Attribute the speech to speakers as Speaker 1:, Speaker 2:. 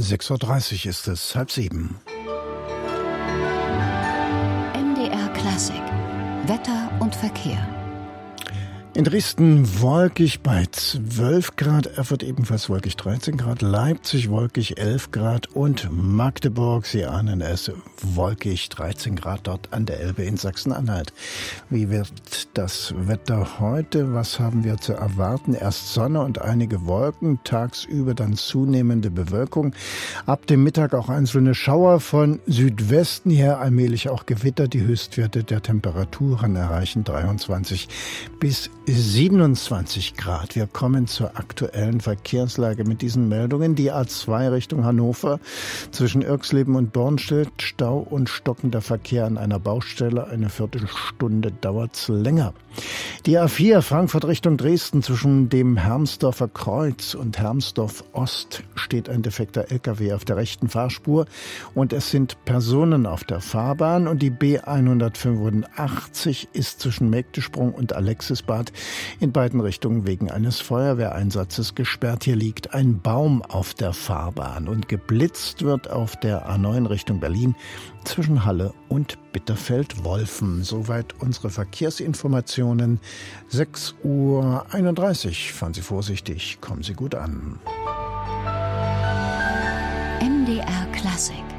Speaker 1: 6:30 Uhr ist es, 6:30.
Speaker 2: MDR Klassik. Wetter und Verkehr.
Speaker 1: In Dresden wolkig bei 12 Grad, Erfurt ebenfalls wolkig 13 Grad, Leipzig wolkig 11 Grad und Magdeburg, Sie ahnen es, wolkig 13 Grad dort an der Elbe in Sachsen-Anhalt. Wie wird das Wetter heute? Was haben wir zu erwarten? Erst Sonne und einige Wolken, tagsüber dann zunehmende Bewölkung. Ab dem Mittag auch einzelne Schauer, von Südwesten her allmählich auch Gewitter. Die Höchstwerte der Temperaturen erreichen 23 bis 27 Grad. Wir kommen zur aktuellen Verkehrslage mit diesen Meldungen. Die A2 Richtung Hannover zwischen Irxleben und Bornstedt. Stau und stockender Verkehr an einer Baustelle. Eine Viertelstunde dauert's länger. Die A4 Frankfurt Richtung Dresden zwischen dem Hermsdorfer Kreuz und Hermsdorf Ost steht ein defekter LKW auf der rechten Fahrspur und es sind Personen auf der Fahrbahn. Und die B185 ist zwischen Mägdesprung und Alexisbad in beiden Richtungen wegen eines Feuerwehreinsatzes gesperrt. Hier liegt ein Baum auf der Fahrbahn und geblitzt wird auf der A9 Richtung Berlin zwischen Halle und Bitterfeld-Wolfen. Soweit unsere Verkehrsinformationen. 6:31 Uhr. Fahren Sie vorsichtig, kommen Sie gut an.
Speaker 2: MDR Klassik.